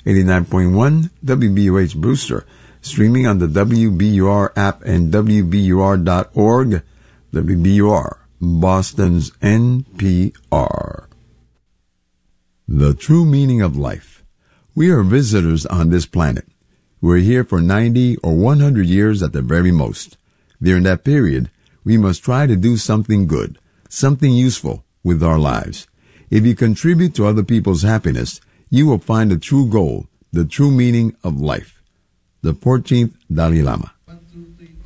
89.1 WBUH Brewster, streaming on the WBUR app and WBUR.org. WBUR, Boston's NPR. The true meaning of life. We are visitors on this planet. We're here for 90 or 100 years at the very most. During that period, we must try to do something good, something useful with our lives. If you contribute to other people's happiness, you will find the true goal, the true meaning of life. The 14th Dalai Lama.